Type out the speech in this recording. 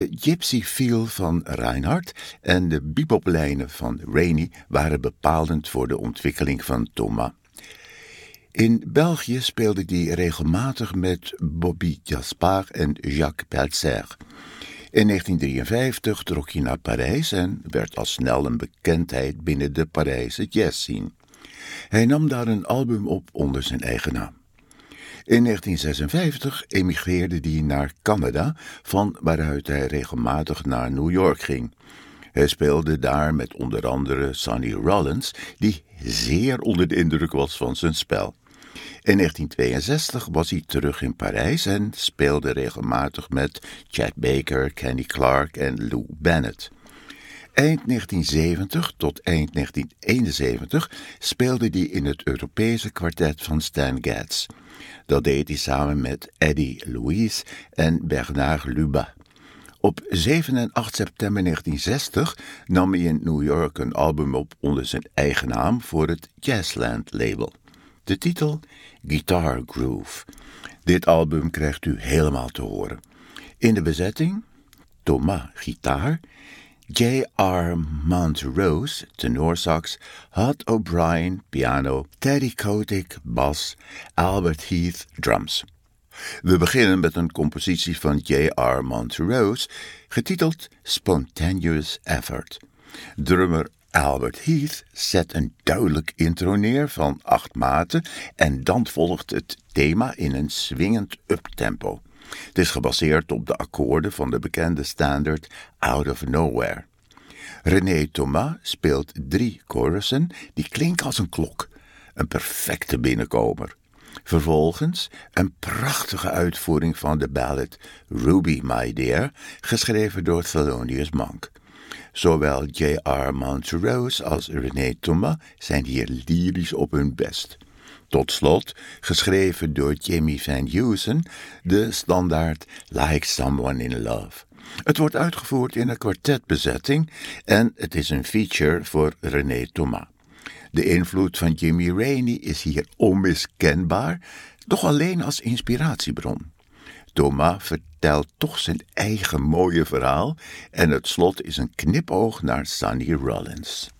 Gypsy Feel van Reinhardt en de beboplijnen van Rainey waren bepalend voor de ontwikkeling van Thomas. In België speelde hij regelmatig met Bobby Gaspard en Jacques Pelzer. In 1953 trok hij naar Parijs en werd al snel een bekendheid binnen de Parijse jazzscene. Hij nam daar een album op onder zijn eigen naam. In 1956 emigreerde hij naar Canada, van waaruit hij regelmatig naar New York ging. Hij speelde daar met onder andere Sonny Rollins, die zeer onder de indruk was van zijn spel. In 1962 was hij terug in Parijs en speelde regelmatig met Chet Baker, Kenny Clarke en Lou Bennett. Eind 1970 tot eind 1971 speelde hij in het Europese kwartet van Stan Getz. Dat deed hij samen met Eddie Louis en Bernard Lubat. Op 7 en 8 september 1960 nam hij in New York een album op onder zijn eigen naam voor het Jazzland label. De titel Guitar Groove. Dit album krijgt u helemaal te horen. In de bezetting Thomas gitaar, J.R. Montrose tenorsax, Hot O'Brien piano, Teddy Kotick bas, Albert Heath drums. We beginnen met een compositie van J.R. Montrose, getiteld Spontaneous Effort. Drummer Albert Heath zet een duidelijk intro neer van 8 maten en dan volgt het thema in een swingend uptempo. Het is gebaseerd op de akkoorden van de bekende standaard Out of Nowhere. René Thomas speelt 3 chorussen die klinken als een klok, een perfecte binnenkomer. Vervolgens een prachtige uitvoering van de ballad Ruby My Dear, geschreven door Thelonious Monk. Zowel J.R. Montrose als René Thomas zijn hier lyrisch op hun best. Tot slot, geschreven door Jimmy Van Heusen, de standaard Like Someone in Love. Het wordt uitgevoerd in een kwartetbezetting en het is een feature voor René Thomas. De invloed van Jimmy Rainey is hier onmiskenbaar, doch alleen als inspiratiebron. Thomas vertelt toch zijn eigen mooie verhaal en het slot is een knipoog naar Sonny Rollins.